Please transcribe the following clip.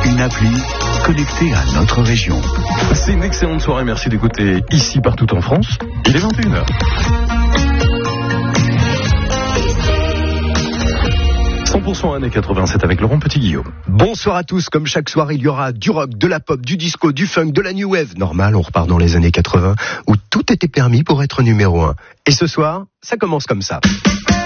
Une appli connectée à notre région. C'est une excellente soirée, merci d'écouter ici partout en France. Il est 21h. 100% années 87 avec Laurent Petit-Guillaume. Bonsoir à tous, comme chaque soir il y aura du rock, de la pop, du disco, du funk, de la new wave. Normal, on repart dans les années 80 où tout était permis pour être numéro 1. Et ce soir, ça commence comme ça.